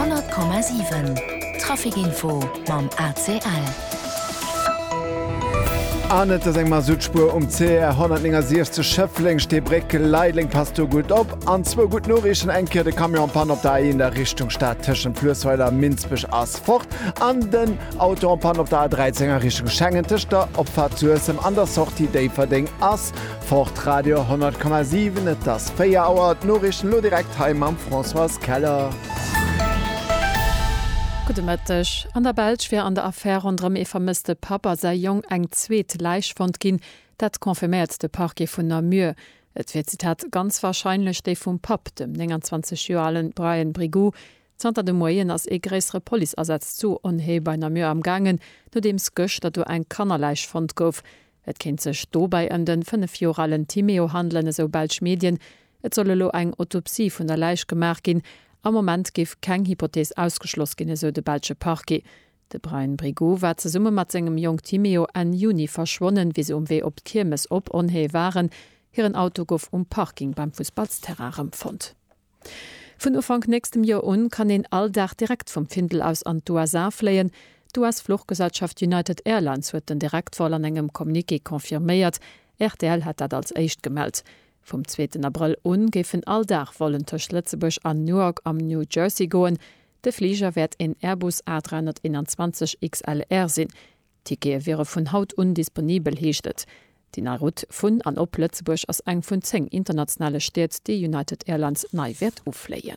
100,7 Trafikinfo mam ACL. Anet ass engmar Südspur CR 160 Schëffling ste Brecke Leidling passt du gut op. An 2 gut Norrichen enke de Kamionpan op der in der Richtung Stadt Tschen Flüssweiler Minzbech ass fort. An den Autopan op der 13er Richtung Schengentischchter opfahrt zuem an der Sorti déi verding ass. Fortradio 100,7 et das Féierauer Norrichen lo direkt heim am François Keller. Gutech an der Belsch fir an der Affäre onderm e vermisste Papa sei jong eng zweet Leichfond ginn, dat konfirmiert de Parquet vun Namur. Et wird Zitat ganz wahrscheinlich déi vum Pap dem 20-jährigen Brian Brigou zanter de Moien ass e gräsre Poliersatz zu onhee bei Namur am gangen, no dems gëch, dat du eng Kannerleichfond gouf. Et kennt sech dobei an den 5-jährigen Timeo handeln eso Belsch Medien. Et solle lo eng Autopsie vun der Leich gemerk gin. Am Moment gif keng Hypothees ausgeschloss ginne so de Belsche Parquet. De Brian Brigou war ze Summe mat engem Jong Timeo en Juni verschwonnen, wie se weh op Kirmes op onhee waren, hireieren Auto gouf Parking beim Fußballsterrarem fand. Vun Ufang nächstem Jahr kann en alldach direkt vom Findel aus an Douazin fleien. Duas Fluchgesellschaft United Airlines huet den Direktfall an engem Kommuniqué konfirméiert. RTL hat dat als echt gemeldt. Vom 2. April gefen alldach wollen tech Lützeburg an Newark am New Jersey goen. De Flieger werd in Airbus A321 XLR sinn. Ticket wäre vun Haut undisponibel heechtet. Die Narut vun an op Lützeburg ass eng vun 10 internationale Städte die United Airlines neiwert ufleien.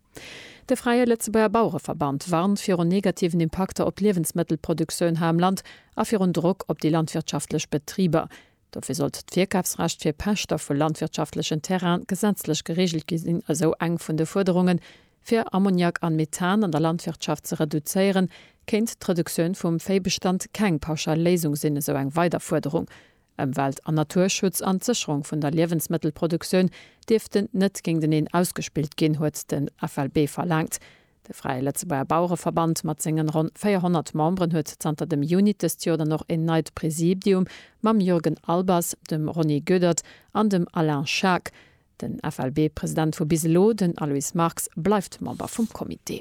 Der Freie Lützeburger Bauernverband warnt fir un negativen Impakte op Lebensmittelproduktion ha am Land a fir un Druck op die landwirtschaftlich Betrieber. Dafür sollte d'Vierkaufsrecht fir Pächter vu landwirtschaftlichen Terrain gesetzlich geregelt gesinn also eng vun de Forderungen fir Ammoniak an Methan an der Landwirtschaft zu reduzieren, kennt d'Reduktion vum Viehbestand keng pauschal Lesungssinne so eng Weiterforderung. Welt- an Naturschutz an Sicherung vun der Lebensmittelproduktion deften net gegen den ausgespielt gin huet den FLB verlangt. Der Freie Lützeburger Bauernverband mat zingen rund 400 Membern huet zanter dem Juni des Jahr noch en neid Präsidium mam Jürgen Albers, dem Ronny Gödert an dem Alain Schack. Den FLB-Präsident vu Biselo, den Alois Marx, bleibt Member vom Komitee.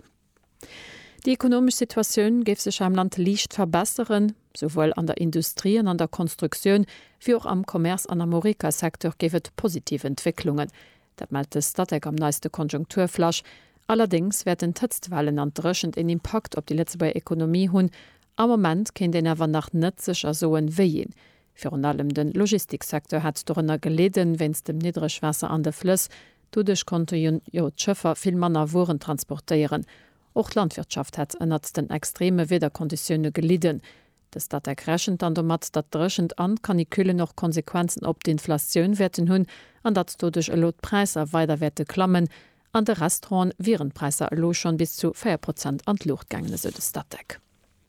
Die ökonomische Situation gef sich am Land leicht verbessern, sowohl an der Industrie und an der Konstruktion wie auch am Kommerz an Amerika-Sektor gibt positive Entwicklungen. Dat meldte Statek am neueste Konjunkturflasch. Allerdings werden Testwahlen anröschend in Impact op die Lützeburger Ökonomie hun. Am Moment kennt den aber nach netzischer soen wehen. Für allem den Logistiksektor hat darunter geleden, wenn es dem Niedrigwasser an der Flüss, dadurch konnte Schiffer viel Manner Waren transportieren. Auch Landwirtschaft hat ändert den extreme Wetterkonditionen gelitten. Das dat errächend an mat dat dreschend an Kaniküle noch Konsequenzen op die Inflation werden hun, an dat dadurch Lotpreise weiterwerte klammen. An de Restaurant wären Preise lo schon bis zu 4% an Luftgänge so des Statek.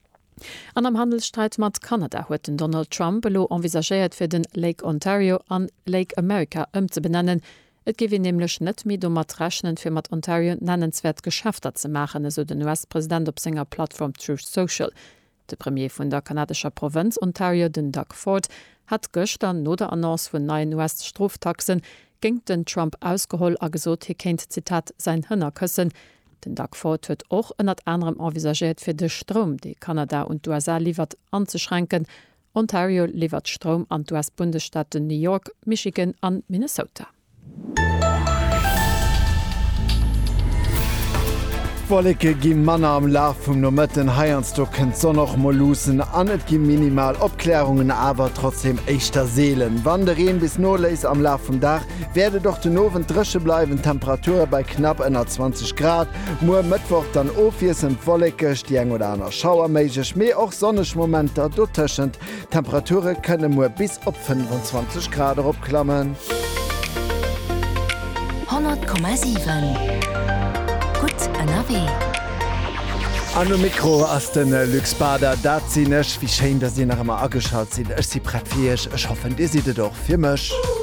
An am Handelsstreit mat Kanada huet den Donald Trump lo envisagiert fir den Lake Ontario an Lake America zu benennen. Et gewi nämlich net mi do mat rechnen fir mat Ontario nennenswert Geschäfter ze machen, so den US-Präsident op senger Plattform Truth Social. De Premier vun der kanadischer Provinz Ontario, den Doug Ford, hat gestern no der Annonce vun neuen US-Stroftaxen ging den Trump ausgeholl a gesot hi kennt Zitat sein Hënner këssen. Den Doug Ford huet och ënnert anderem envisagiert fir de Strom, die Kanada und USA liefert anzuschränken. Ontario liefert Strom an US-Bundesstaaten New York, Michigan an Minnesota. Wolke gi Manner am Laf vum no Mëtten Haiiansdocken zo noch Molussen anet gi minimal Obklärungen aber trotzdem echtter Seelen. Wandereen bis noléis am Laf vum Dach werde doch den nowen dresche bleiwen Temperatur bei knapp 20 Grad. Mo Mëttwoch dann ofiessen Wolkech, die eng oder aner Schauermeigch méi och sonnech Momenter dotschend. Temperature kënne mo bis op 25 Grad opklammen. 100,7 Gut NRW. An Mikro ass den Luxbader dat sinnech, wie schein, dat sie nach immer ageschaut sind. Ech si bretfirch, ech hoffen, Di siete doch fir mech.